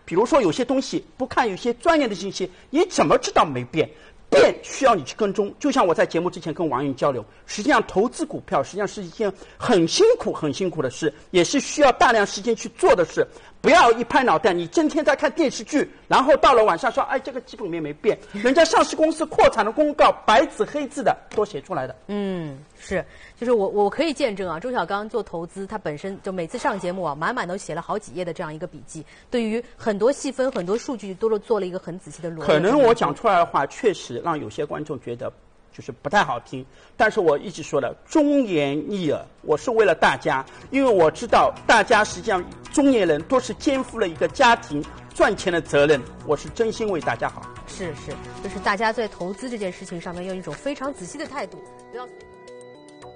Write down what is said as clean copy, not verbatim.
比如说有些东西不看有些专业的信息，你怎么知道没变？变需要你去跟踪。就像我在节目之前跟网友交流，实际上投资股票实际上是一件很辛苦的事，也是需要大量时间去做的事。不要一拍脑袋，你整天在看电视剧，然后到了晚上说，哎，这个基本面没变，人家上市公司扩产的公告白纸黑字的都写出来的。 是，就是我可以见证啊，周小刚做投资，他本身就每次上节目啊，满满都写了好几页的这样一个笔记，对于很多细分、很多数据都做了一个很仔细的罗列。 可能我讲出来的话，确实让有些观众觉得就是不太好听，但是我一直说的忠言逆耳，我是为了大家，因为我知道大家实际上中年人都是肩负了一个家庭赚钱的责任，我是真心为大家好。 是，就是大家在投资这件事情上面用一种非常仔细的态度，不要。